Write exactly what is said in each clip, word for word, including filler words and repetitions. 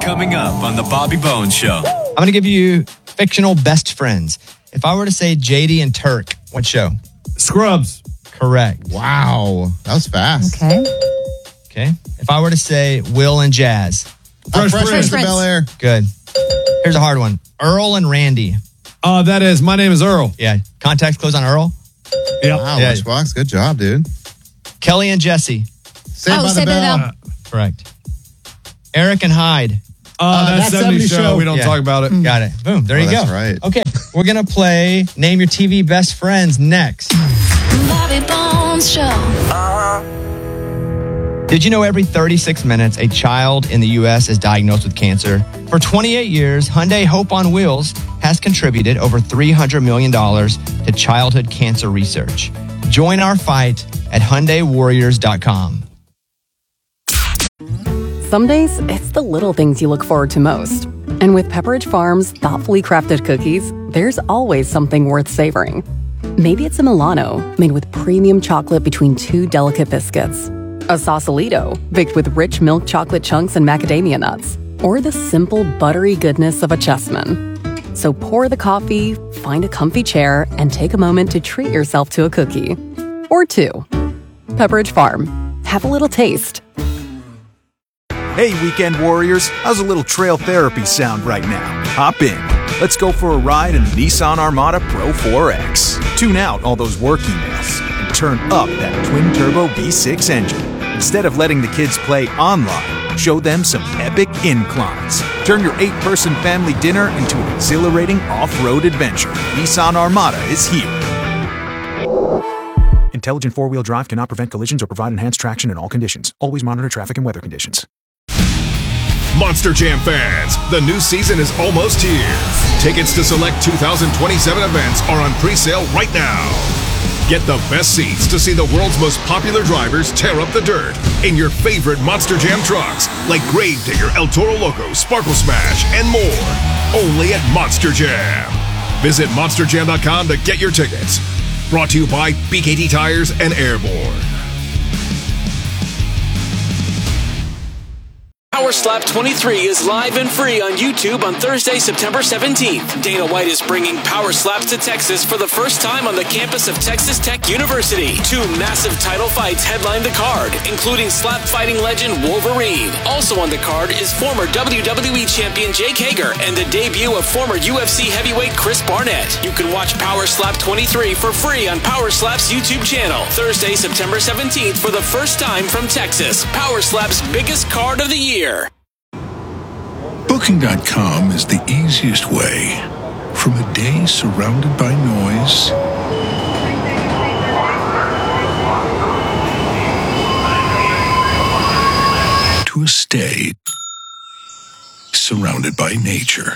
coming up on the Bobby Bones Show. I'm going to give you fictional best friends. If I were to say J D and Turk, what show? Scrubs. Correct. Wow. That was fast. Okay. Okay. If I were to say Will and Jazz. Uh, Fresh Fresh Prince. Prince of Bel-Air. Good. Here's a hard one. Earl and Randy. Uh, that is, my name is Earl. Yeah. Contacts closed on Earl. Yep. Wow, Yeah. Lunchbox. Good job, dude. Kelly and Jesse. Saved Oh, by the Saved by the Bell. Bell. Correct. Eric and Hyde. Uh, that's That seventies seventies show. show. We don't Yeah. talk about it. Got it. Boom. There Oh, you go. that's right. Okay. We're going to play Name Your T V Best Friends next. Bobby Bones Show. Did you know every thirty-six minutes a child in the U S is diagnosed with cancer? For twenty-eight years, Hyundai Hope on Wheels has contributed over three hundred million dollars to childhood cancer research. Join our fight at Hyundai Warriors dot com. Some days, it's the little things you look forward to most. And with Pepperidge Farm's thoughtfully crafted cookies, there's always something worth savoring. Maybe it's a Milano, made with premium chocolate between two delicate biscuits. A Sausalito, baked with rich milk chocolate chunks and macadamia nuts. Or the simple, buttery goodness of a Chessman. So pour the coffee, find a comfy chair, and take a moment to treat yourself to a cookie. Or two. Pepperidge Farm. Have a little taste. Hey, weekend warriors, how's a little trail therapy sound right now? Hop in. Let's go for a ride in the Nissan Armada Pro four X. Tune out all those work emails and turn up that twin-turbo V six engine. Instead of letting the kids play online, show them some epic inclines. Turn your eight-person family dinner into an exhilarating off-road adventure. Nissan Armada is here. Intelligent four-wheel drive cannot prevent collisions or provide enhanced traction in all conditions. Always monitor traffic and weather conditions. Monster Jam fans, the new season is almost here. Tickets to select two thousand twenty-seven events are on pre-sale right now. Get the best seats to see the world's most popular drivers tear up the dirt in your favorite Monster Jam trucks like Grave Digger, El Toro Loco, Sparkle Smash, and more. Only at Monster Jam. Visit monster jam dot com to get your tickets. Brought to you by B K T Tires and Airborne. Power Slap twenty-three is live and free on YouTube on Thursday, September seventeenth. Dana White is bringing Power Slaps to Texas for the first time on the campus of Texas Tech University. Two massive title fights headline the card, including slap fighting legend Wolverine. Also on the card is former W W E champion Jake Hager and the debut of former U F C heavyweight Chris Barnett. You can watch Power Slap twenty-three for free on Power Slap's YouTube channel. Thursday, September seventeenth for the first time from Texas. Power Slap's biggest card of the year. Booking dot com is the easiest way from a day surrounded by noise to a stay surrounded by nature.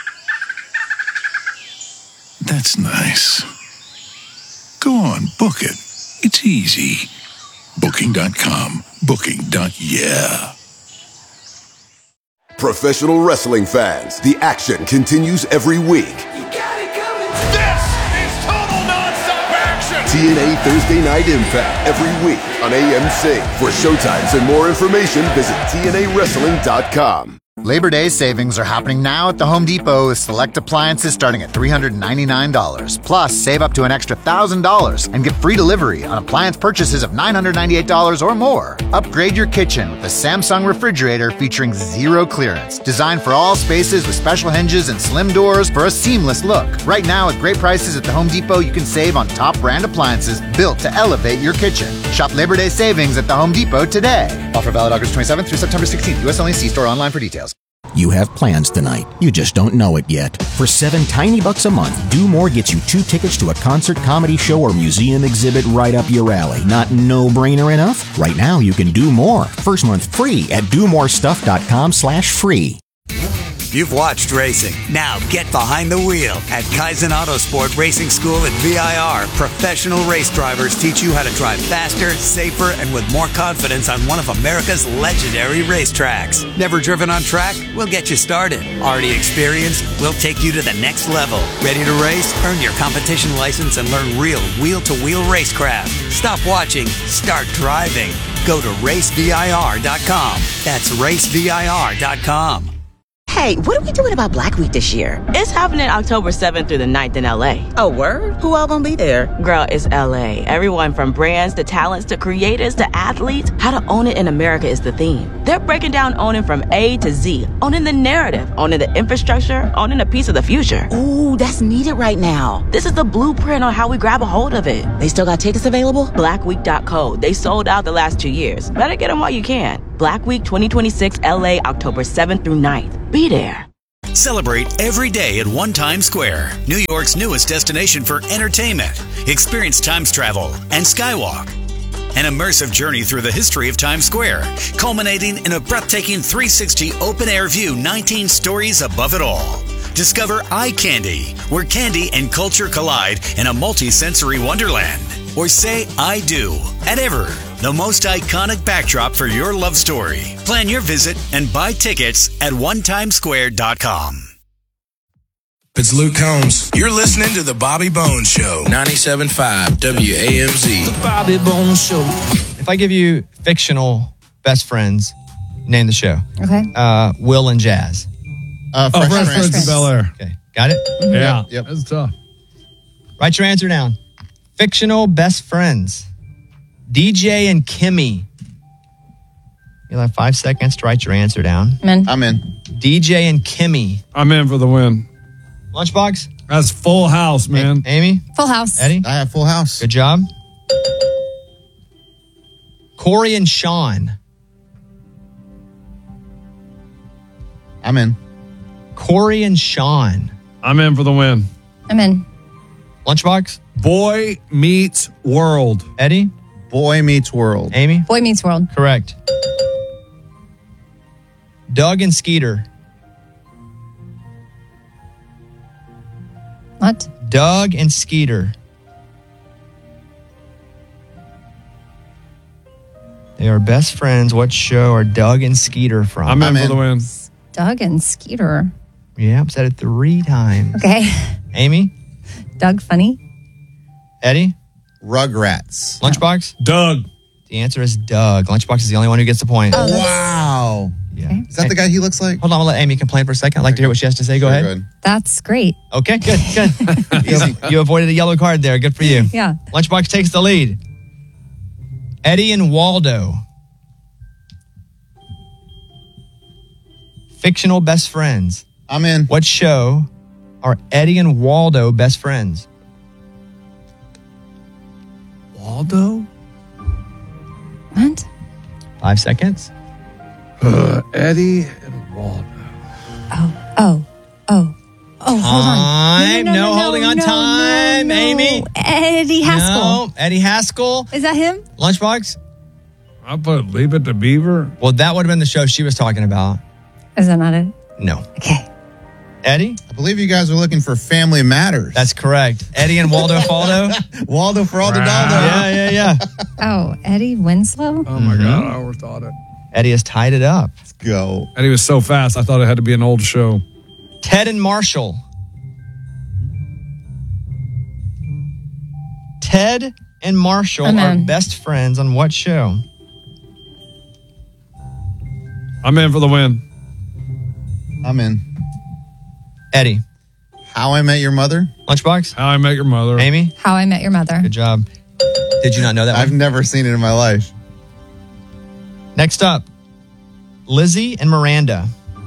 That's nice. Go on, book it. It's easy. Booking dot com. Booking. Yeah. Professional wrestling fans, the action continues every week. You got it coming. This is total nonstop action. T N A Thursday Night Impact every week on A M C. For showtimes and more information, visit T N A wrestling dot com. Labor Day savings are happening now at the Home Depot with select appliances starting at three hundred ninety-nine dollars. Plus, save up to an extra one thousand dollars and get free delivery on appliance purchases of nine hundred ninety-eight dollars or more. Upgrade your kitchen with a Samsung refrigerator featuring zero clearance. Designed for all spaces with special hinges and slim doors for a seamless look. Right now, at great prices at the Home Depot, you can save on top brand appliances built to elevate your kitchen. Shop Labor Day savings at the Home Depot today. Offer valid August twenty-seventh through September sixteenth. U S only. See store online for details. You have plans tonight. You just don't know it yet. For seven tiny bucks a month, Do More gets you two tickets to a concert, comedy show, or museum exhibit right up your alley. Not no-brainer enough? Right now, you can do more. First month free at do more stuff dot com slash free. You've watched racing. Now get behind the wheel. At Kaizen Autosport Racing School at V I R, professional race drivers teach you how to drive faster, safer, and with more confidence on one of America's legendary racetracks. Never driven on track? We'll get you started. Already experienced? We'll take you to the next level. Ready to race? Earn your competition license and learn real wheel-to-wheel racecraft. Stop watching. Start driving. Go to race V I R dot com. That's race V I R dot com. Hey, what are we doing about Black Week this year? It's happening October seventh through the ninth in L A. Oh, word? Who all gonna be there? Girl, it's L A. Everyone from brands to talents to creators to athletes. How to own it in America is the theme. They're breaking down owning from A to Z. Owning the narrative, owning the infrastructure, owning a piece of the future. Ooh, that's needed right now. This is the blueprint on how we grab a hold of it. They still got tickets available? black week dot co. They sold out the last two years. Better get them while you can. Black Week twenty twenty-six L A, October seventh through ninth. Be there. Celebrate every day at One Times Square, New York's newest destination for entertainment. Experience Times travel and Skywalk. An immersive journey through the history of Times Square, culminating in a breathtaking three sixty open-air view, nineteen stories above it all. Discover Eye Candy, where candy and culture collide in a multi-sensory wonderland. Or say I do at Ever, the most iconic backdrop for your love story. Plan your visit and buy tickets at one times square dot com. It's Luke Combs. You're listening to The Bobby Bones Show, ninety-seven point five W A M Z. The Bobby Bones Show. If I give you fictional best friends, name the show. Okay. Uh, Will and Jazz. Uh, Oh, Fresh Prince of Bel-Air. Okay. Got it? Yeah. Yep. That's tough. Write your answer down. Fictional best friends. D J and Kimmy. You'll have five seconds to write your answer down. I'm in. I'm in. D J and Kimmy. I'm in for the win. Lunchbox? That's Full House, man. A- Amy? Full House. Eddie? I have Full House. Good job. Corey and Sean. I'm in. Corey and Sean. I'm in for the win. I'm in. Lunchbox? Boy Meets World. Eddie? Boy Meets World. Amy? Boy Meets World. Correct. Doug and Skeeter. What? Doug and Skeeter. They are best friends. What show are Doug and Skeeter from? I'm in I'm for in. the win. Doug and Skeeter. Yeah, I've said it three times. Okay. Amy? Doug Funny. Eddie? Rugrats. Lunchbox? Doug. The answer is Doug. Lunchbox is the only one who gets the point. Oh, that's, Wow. Yeah. Is that the guy he looks like? Hold on, I'm going to let Amy complain for a second. I'd like to hear what she has to say. Go Very ahead. good. that's great. Okay, good, good. you, you avoided a yellow card there. Good for you. Yeah. Lunchbox takes the lead. Eddie and Waldo. Fictional best friends. I'm in. What show are Eddie and Waldo best friends? Waldo? What? Five seconds. Uh, Eddie and Waldo. Oh, oh, oh. Oh, hold on. Time. No, no, no, No no, holding no, on no, time. no, no. Amy? Eddie Haskell. No. Eddie Haskell. Is that him? Lunchbox? I put Leave It to Beaver. Well, that would have been the show she was talking about. Is that not it? No. Okay. Eddie? I believe you guys are looking for Family Matters. That's correct. Eddie and Waldo Faldo? Waldo for all the Wow. Daldo. Yeah, yeah, yeah. Oh, Eddie Winslow? Oh my God, I overthought it. Eddie has tied it up. Let's go. And he was so fast, I thought it had to be an old show. Ted and Marshall. Ted and Marshall I'm are in. best friends on what show? I'm in for the win. I'm in. Eddie. How I Met Your Mother? Lunchbox? How I Met Your Mother. Amy? How I Met Your Mother. Good job. Did you not know that I've one? never seen it in my life. Next up, Lizzie and Miranda.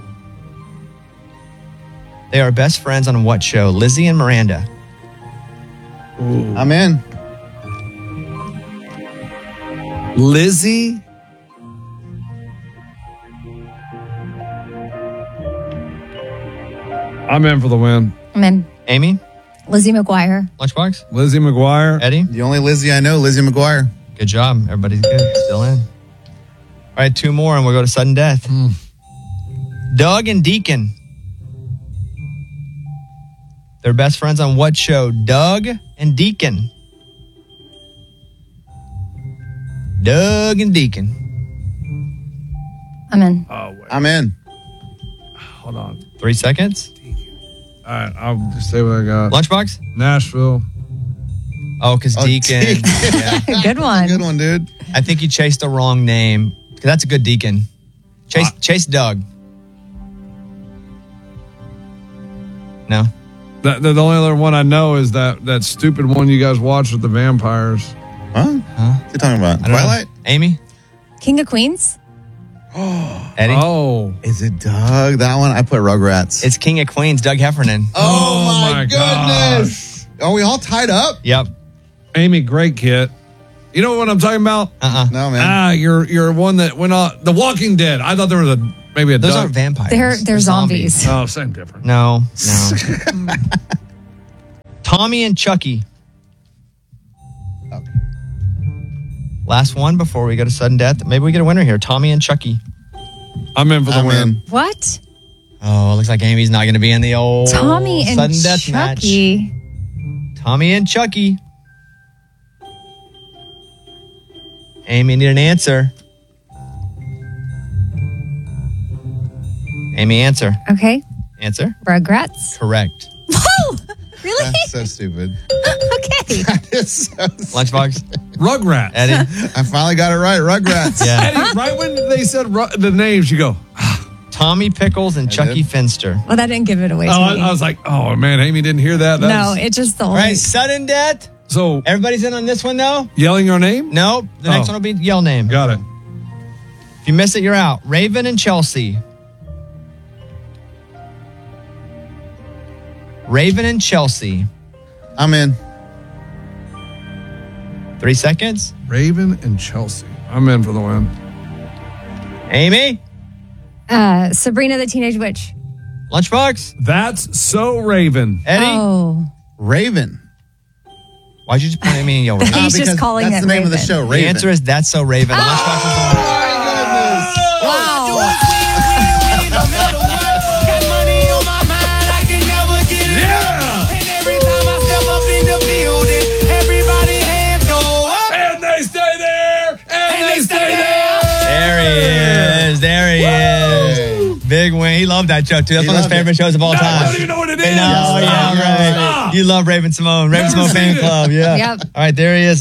They are best friends on what show? Lizzie and Miranda. Ooh. I'm in. Lizzie? I'm in for the win. I'm in. Amy? Lizzie McGuire. Lunchbox? Lizzie McGuire. Eddie? The only Lizzie I know, Lizzie McGuire. Good job. Everybody's good. Still in. All right, two more and we'll go to sudden death. Mm. Doug and Deacon. They're best friends on what show? Doug and Deacon. Doug and Deacon. I'm in. Oh, wait. I'm in. Hold on. Three seconds. All right, I'll just say what I got. Lunchbox? Nashville. Oh, because Oh, Deacon. Deacon. Yeah. Good one. Good one, dude. I think you chased the wrong name. 'Cause that's a good Deacon. Chase, Uh, chase Doug. No. The, the, the only other one I know is that, that stupid one you guys watched with the vampires. Huh? Huh? What you talking about? I don't know. Twilight? Amy? King of Queens? Eddie? Oh. Is it Doug? That one? I put Rugrats. It's King of Queens, Doug Heffernan. Oh, Oh, my, my goodness. Are we all tied up? Yep. Amy, great kid. You know what I'm talking about? Uh-uh. No, man. Ah, you're you're one that went on The Walking Dead. I thought there was a maybe a Those Doug. aren't vampires. They're, they're zombies. Oh, same difference. No, no. Tommy and Chucky. Okay. Last one before we go to sudden death. Maybe we get a winner here. Tommy and Chucky. I'm in for the I'm win. in. What? Oh, looks like Amy's not going to be in the old Tommy and sudden death match. Chucky. Tommy and Chucky. Amy, need an answer. Amy, answer. Okay. Answer. Rugrats. Correct. Whoa! Really? That's so stupid. Okay. That is so Lunchbox. Rugrats. Eddie. I finally got it right. Rugrats. Yeah. Eddie, right when they said ru- the names, you go, Tommy Pickles and I Chucky did. Finster. Well, that didn't give it away oh, to I, me. I was like, oh man, Amy didn't hear that. no, That's- it just the All only. right, sudden death. So Everybody's in on this one, though? yelling your name? Nope. The next Oh. one will be yell name. Got it. If you miss it, you're out. Raven and Chelsea. Raven and Chelsea. I'm in. Three seconds. Raven and Chelsea. I'm in for the win. Amy. Uh, Sabrina the Teenage Witch. Lunchbox. That's so Raven. Eddie. Oh. Raven. Why'd you just point at me and yell Raven? He's just because calling that's it the name of the Raven. show, The Raven. answer is That's So Raven. Lunchbox is the winner. And they stay there. And they stay there. There he is. There he is. Big win. He loved that show, too. That's He one of his loved favorite it. shows of all No, time. I don't even know what it is. No, yeah, Stop. right. Stop. You love Raven Simone. Raven Never Simone seen Fan it. Club. Yeah. Yep. All right, there he is.